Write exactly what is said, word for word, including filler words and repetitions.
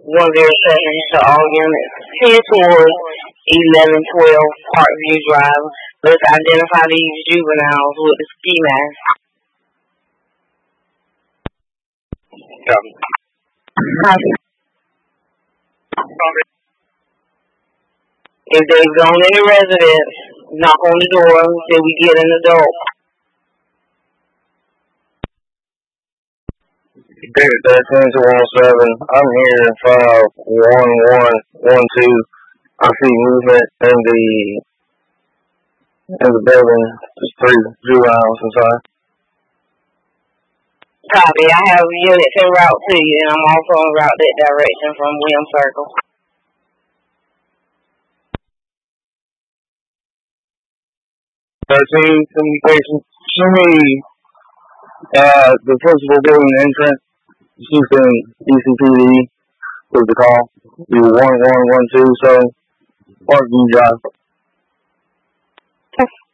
one zero seven to all units. Head towards eleven twelve Parkview Drive. Let's identify these juveniles with the ski mask. Copy. Copy. If they've gone in the residence, knock on the door till we get an adult. David thirteen to one seven. I'm here in five one one one two. I see movement in the in the building. Just three juveniles inside. Copy. I have units en route to you, and I'm also en route that direction from William Circle. thirteen communication. Show me uh, the principal building entrance. Houston E C P D was the call. You one one one two, so Parkview Drive.